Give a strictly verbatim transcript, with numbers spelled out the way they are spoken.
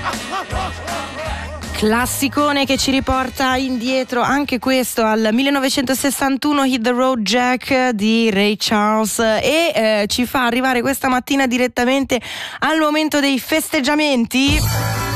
Classicone che ci riporta indietro anche questo al millenovecentosessantuno, Hit the Road Jack di Ray Charles, e eh, ci fa arrivare questa mattina direttamente al momento dei festeggiamenti.